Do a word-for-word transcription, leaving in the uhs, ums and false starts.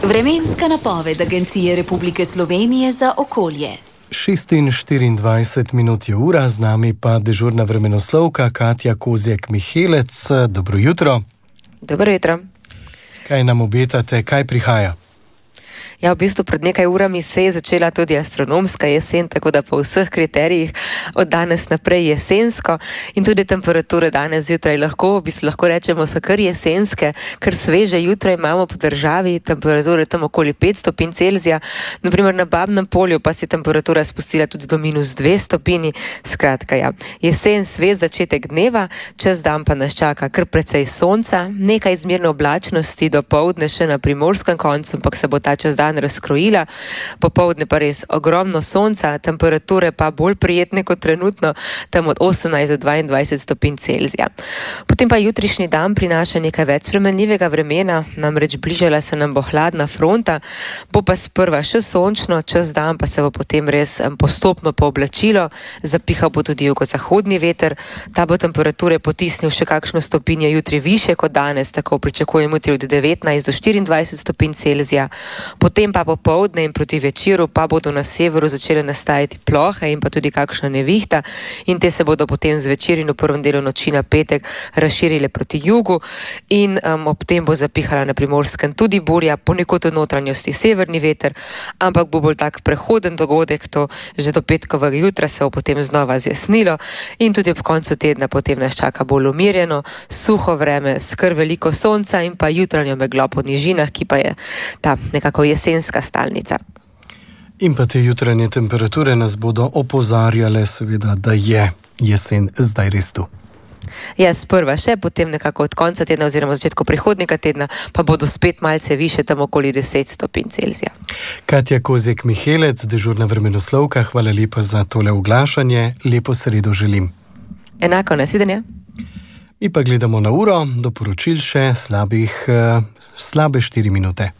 Vremenska napoved Agencije Republike Slovenije za okolje. šest in štiriindvajset minut je ura, z nami pa dežurna vremenoslovka Katja Kozjek-Mihelec. Dobro jutro. Dobro jutro. Kaj nam obetate, kaj prihaja? Ja, v bistvu pred nekaj urami se je začela tudi astronomska jesen, tako da po vseh kriterijih od danes naprej jesensko in tudi temperature danes zjutraj lahko, v bistvu lahko rečemo, so kar jesenske, kar sveže jutraj imamo po državi, temperature tam okoli pet stopinj Celzija, naprimer na Babnem polju pa se je temperatura spustila tudi do minus dve stopinji, skratka ja, jesen, svež začetek dneva, čez dan pa nas čaka kar precej sonca, nekaj izmerne oblačnosti do poldne še na primorskem koncu, ampak se bo ta čez dan razkrojila, popoldne pa res ogromno sonca, temperature pa bolj prijetne kot trenutno, tam od osemnajst do dvaindvajset stopinj Celzija. Potem pa jutrišnji dan prinaša nekaj več spremenljivega vremena, namreč bližala se nam bo hladna fronta, bo pa sprva še sončno, čez dan pa se bo potem res postopno pooblačilo, zapihal bo tudi jugozahodni veter, ta bo temperature potisnil še kakšno stopinjo jutri više kot danes, tako pričakujemo jutri od devetnajst do štiriindvajset stopinj Celzija. Potem pa popoldne in proti večeru pa bodo na severu začele nastajati plohe in pa tudi kakšna nevihta in te se bodo potem zvečer in v prvem delu noči na petek razširile proti jugu in um, ob tem bo zapihala na Primorskem tudi burja, ponekod v notranjosti severni veter, ampak bo bolj tak prehoden dogodek, to že do petkovega jutra se bo potem znova zjasnilo in tudi ob koncu tedna potem nas čaka bolj umirjeno, suho vreme, skr veliko sonca in pa jutranjo meglo po nižinah, ki pa je ta nekako jesenska stalnica. In pa te jutranje temperature nas bodo opozarjale, seveda, da je jesen zdaj res tu. Ja, sprva še, potem nekako od konca tedna oziroma začetku prihodnjega tedna pa bodo spet malce više, tam okoli deset stopinj Celzija. Katja Kozjek-Mihelec, dežurna vremenoslovka, hvala lepa za tole oglašanje, lepo sredo želim. Enako, nasvidenje. Mi pa gledamo na uro, do poročil še slabih, slabe štiri minute.